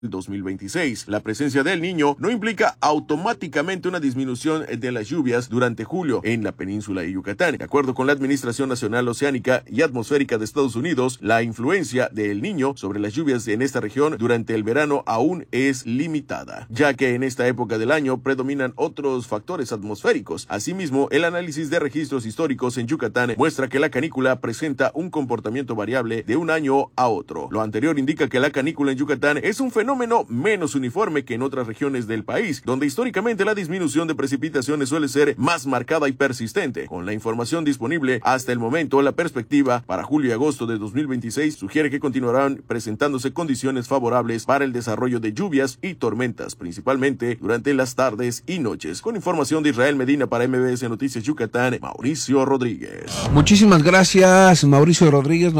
2026. La presencia del Niño no implica automáticamente una disminución de las lluvias durante julio en la península de Yucatán. De acuerdo con la Administración Nacional Oceánica y Atmosférica de Estados Unidos, la influencia del Niño sobre las lluvias en esta región durante el verano aún es limitada, ya que en esta época del año predominan otros factores atmosféricos. Asimismo, el análisis de registros históricos en Yucatán muestra que la canícula presenta un comportamiento variable de un año a otro. Lo anterior indica que la canícula en Yucatán es un fenómeno menos uniforme que en otras regiones del país, donde históricamente la disminución de precipitaciones suele ser más marcada y persistente. Con la información disponible hasta el momento, la perspectiva para julio y agosto de 2026 sugiere que continuarán presentándose condiciones favorables para el desarrollo de lluvias y tormentas, principalmente durante las tardes y noches. Con información de Israel Medina para MBS Noticias Yucatán, Mauricio Rodríguez. Muchísimas gracias, Mauricio Rodríguez.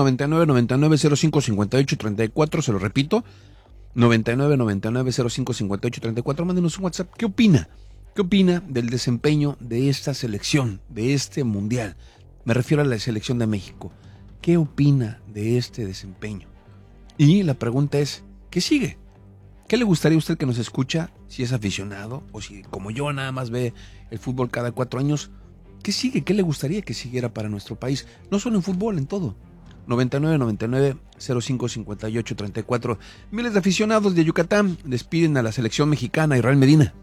9999055834, se lo repito, 9999055834. Mándenos un WhatsApp. ¿Qué opina? ¿Qué opina del desempeño de esta selección, de este mundial? Me refiero a la selección de México. ¿Qué opina de este desempeño? Y la pregunta es, ¿qué sigue? ¿Qué le gustaría a usted que nos escucha, si es aficionado o si, como yo, nada más ve el fútbol cada 4 años? ¿Qué sigue? ¿Qué le gustaría que siguiera para nuestro país? No solo en fútbol, en todo. 9999055834. Miles de aficionados de Yucatán despiden a la selección mexicana. Israel Medina.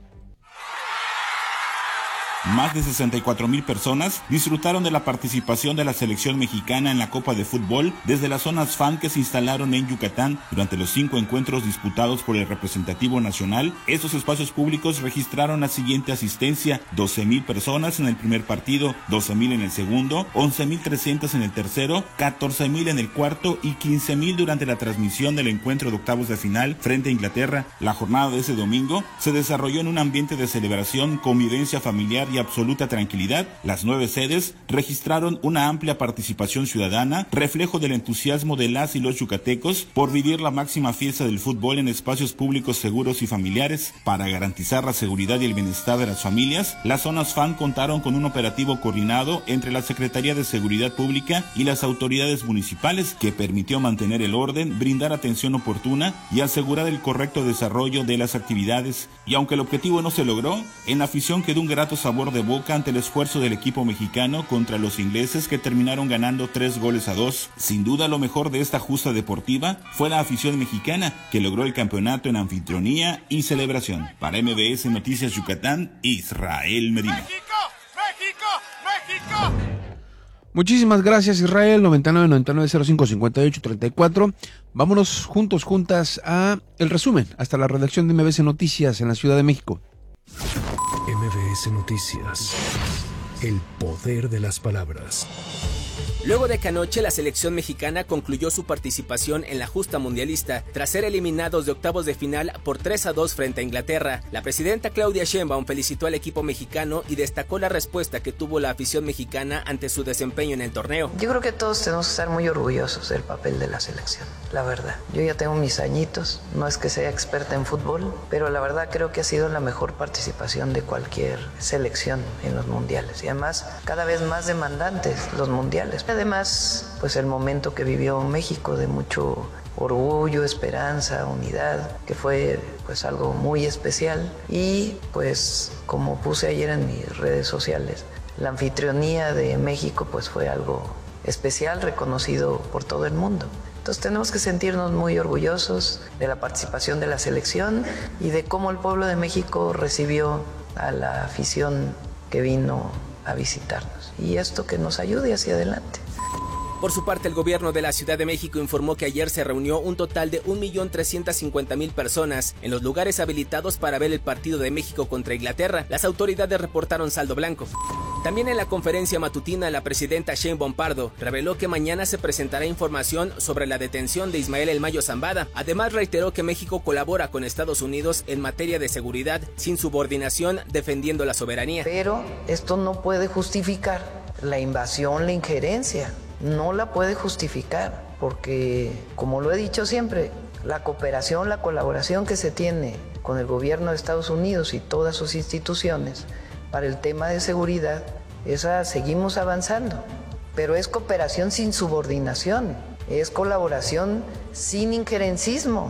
Más de 64,000 personas disfrutaron de la participación de la selección mexicana en la Copa de Fútbol desde las zonas fan que se instalaron en Yucatán durante los 5 encuentros disputados por el representativo nacional. Estos espacios públicos registraron la siguiente asistencia: 12,000 personas en el primer partido, 12,000 en el segundo, 11,300 en el tercero, 14,000 en el cuarto y 15,000 durante la transmisión del encuentro de octavos de final frente a Inglaterra. La jornada de ese domingo se desarrolló en un ambiente de celebración, convivencia familiar y absoluta tranquilidad. Las 9 sedes registraron una amplia participación ciudadana, reflejo del entusiasmo de las y los yucatecos por vivir la máxima fiesta del fútbol en espacios públicos seguros y familiares. Para garantizar la seguridad y el bienestar de las familias, las zonas fan contaron con un operativo coordinado entre la Secretaría de Seguridad Pública y las autoridades municipales, que permitió mantener el orden, brindar atención oportuna y asegurar el correcto desarrollo de las actividades. Y aunque el objetivo no se logró, en la afición quedó un grato sabor de boca ante el esfuerzo del equipo mexicano contra los ingleses, que terminaron ganando 3-2. Sin duda, lo mejor de esta justa deportiva fue la afición mexicana, que logró el campeonato en anfitrionía y celebración. Para MBS Noticias Yucatán, Israel Medina. ¡México! ¡México! ¡México! Muchísimas gracias, Israel. 9999055834. Vámonos juntas a el resumen, hasta la redacción de MBS Noticias en la Ciudad de México. MBS Noticias. El poder de las palabras. Luego de que anoche la selección mexicana concluyó su participación en la justa mundialista tras ser eliminados de octavos de final por 3-2 frente a Inglaterra, la presidenta Claudia Sheinbaum felicitó al equipo mexicano y destacó la respuesta que tuvo la afición mexicana ante su desempeño en el torneo. Yo creo que todos tenemos que estar muy orgullosos del papel de la selección, la verdad. Yo ya tengo mis añitos, no es que sea experta en fútbol, pero la verdad creo que ha sido la mejor participación de cualquier selección en los mundiales. Y además, cada vez más demandantes los mundiales. Además, pues el momento que vivió México de mucho orgullo, esperanza, unidad, que fue pues algo muy especial. Y pues como puse ayer en mis redes sociales, la anfitrionía de México pues fue algo especial, reconocido por todo el mundo. Entonces tenemos que sentirnos muy orgullosos de la participación de la selección y de cómo el pueblo de México recibió a la afición que vino a visitarnos. Y esto que nos ayude hacia adelante. Por su parte, el gobierno de la Ciudad de México informó que ayer se reunió un total de 1.350.000 personas en los lugares habilitados para ver el partido de México contra Inglaterra. Las autoridades reportaron saldo blanco. También en la conferencia matutina, la presidenta Sheinbaum Pardo reveló que mañana se presentará información sobre la detención de Ismael El Mayo Zambada. Además, reiteró que México colabora con Estados Unidos en materia de seguridad, sin subordinación, defendiendo la soberanía. Pero esto no puede justificar la invasión, la injerencia. No la puede justificar, porque, como lo he dicho siempre, la cooperación, la colaboración que se tiene con el gobierno de Estados Unidos y todas sus instituciones para el tema de seguridad, esa seguimos avanzando, pero es cooperación sin subordinación, es colaboración sin injerencismo.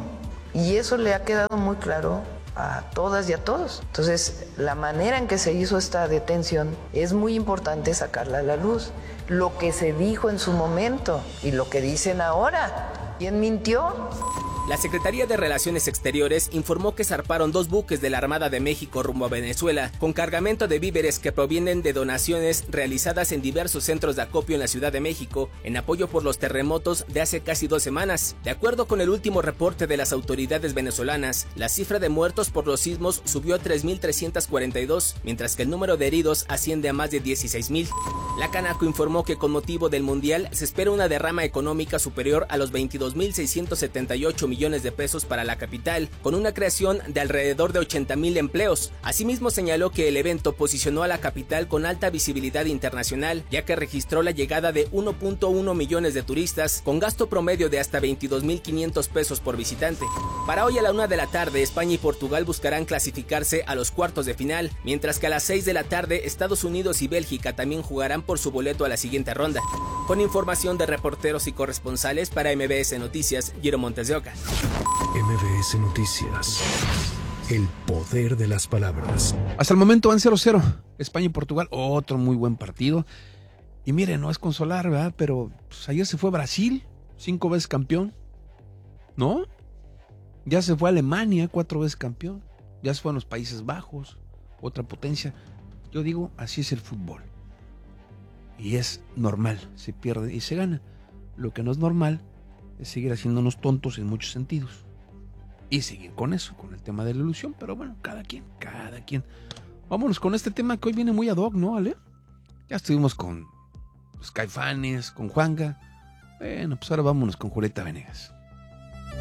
Y eso le ha quedado muy claro a todas y a todos. Entonces, la manera en que se hizo esta detención es muy importante sacarla a la luz. Lo que se dijo en su momento y lo que dicen ahora. ¿Quién mintió? La Secretaría de Relaciones Exteriores informó que zarparon 2 buques de la Armada de México rumbo a Venezuela con cargamento de víveres que provienen de donaciones realizadas en diversos centros de acopio en la Ciudad de México en apoyo por los terremotos de hace casi 2 semanas. De acuerdo con el último reporte de las autoridades venezolanas, la cifra de muertos por los sismos subió a 3.342, mientras que el número de heridos asciende a más de 16.000. La Canaco informó que con motivo del Mundial se espera una derrama económica superior a los 22.678 millones de pesos para la capital, con una creación de alrededor de 80,000 empleos. Asimismo señaló que el evento posicionó a la capital con alta visibilidad internacional, ya que registró la llegada de 1.1 millones de turistas, con gasto promedio de hasta 22,500 pesos por visitante. Para hoy a la 1 de la tarde, España y Portugal buscarán clasificarse a los cuartos de final, mientras que a las 6 de la tarde, Estados Unidos y Bélgica también jugarán por su boleto a la siguiente ronda. Con información de reporteros y corresponsales para MBS Noticias, Giro Montes de Oca. MBS Noticias. El poder de las palabras. Hasta el momento van 0-0. España y Portugal, otro muy buen partido. Y miren, no es consolar, ¿verdad? Pero pues, ayer se fue Brasil, 5 veces campeón. ¿No? Ya se fue Alemania, 4 veces campeón. Ya se fueron los Países Bajos, otra potencia. Yo digo, así es el fútbol. Y es normal, se pierde y se gana. Lo que no es normal es seguir haciéndonos tontos en muchos sentidos. Y seguir con eso, con el tema de la ilusión. Pero bueno, cada quien. Vámonos con este tema que hoy viene muy ad hoc, ¿no, Ale? Ya estuvimos con los Caifanes, con Juanga. Bueno, pues ahora vámonos con Julieta Venegas.